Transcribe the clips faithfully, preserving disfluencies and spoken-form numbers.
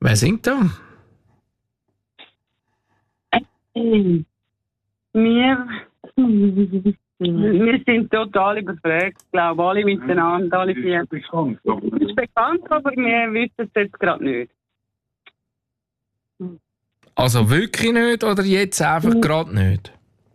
Wer singt da? Wir, wir sind total überfragt, ich glaube, alle miteinander, alle vier. Es ist bekannt, aber wir wissen es jetzt gerade nicht. Also wirklich nicht oder jetzt einfach gerade nicht?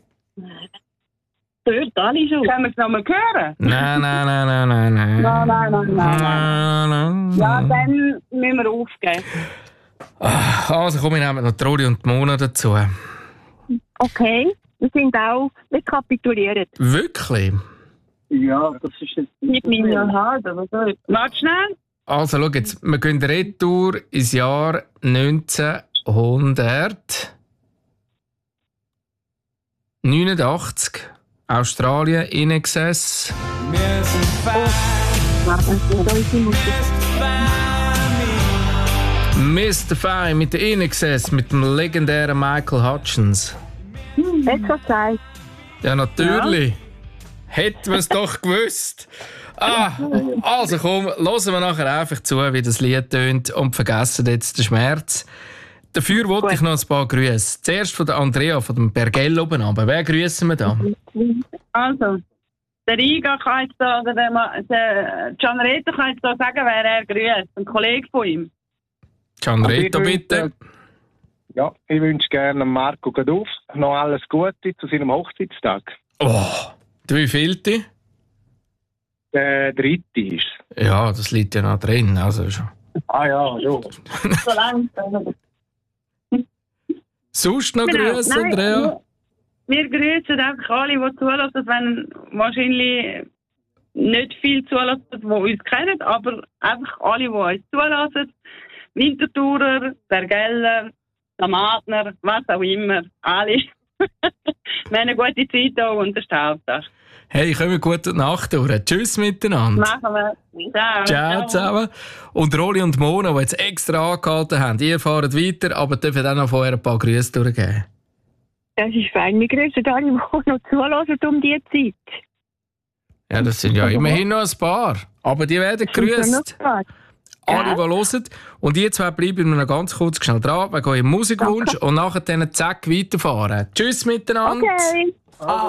Hört alle schon. Können wir es nochmal hören? Nein, nein, nein, nein, nein, nein. Nein, nein, nein, nein, nein. Ja, dann müssen wir aufgeben. Also komm, wir nehmen noch die Rodi und die Mona dazu. Okay, wir sind auch rekapituliert. Wirklich? Ja, das ist jetzt... Nicht meine Hand, aber so. Warte schnell. Also schau jetzt, wir gehen retour ins Jahr neunzehnhundertneunundachtzig. Australien, In Excess. Wir sind fein. Mister Fine mit der In Excess, mit dem legendären Michael Hutchins. Jetzt was gesagt. Ja, natürlich. Ja. Hätten wir es doch gewusst. Ah, also komm, hören wir nachher einfach zu, wie das Lied tönt und vergessen jetzt den Schmerz. Dafür wollte ich noch ein paar Grüße. Zuerst von der Andrea, von dem Bergell oben runter. Wer grüßen wir da? Also, der Riga kann jetzt da, oder der, der Gianreto kann jetzt da sagen, wer er grüßt. Ein Kollege von ihm. Gianreto, bitte. Ja, ich wünsche gerne Marco Gaduff noch alles Gute zu seinem Hochzeitstag. Oh, wie vielte? Der dritte ist. Ja, das liegt ja noch drin. Also schon. Ah ja, schon. So langsam. Sonst noch Genau. Grüße, Nein, Andrea? Wir grüßen einfach alle, die zulassen, wenn wahrscheinlich nicht viel zulassen, die uns kennen, aber einfach alle, die uns zulassen. Winterthurer, Bergeller, Damatner, was auch immer. Alle. Wir haben eine gute Zeit hier und der Staubtag. Hey, kommen wir gute Nacht durch. Tschüss miteinander. Machen wir. Ciao. Ciao zusammen. Und Roli und Mona, die jetzt extra angehalten haben, ihr fahrt weiter, aber dürfen dann noch vorher ein paar Grüße durchgeben. Das ist fein. Wir grüßen alle, die noch zulassen um diese Zeit. Ja, das sind ja immerhin noch ein paar. Aber die werden gegrüßt. Alle, die hören. Und ihr zwei bleiben noch ganz kurz schnell dran, wegen eurem Musikwunsch. Und nachher dann zack weiterfahren. Tschüss miteinander. Okay. Ah.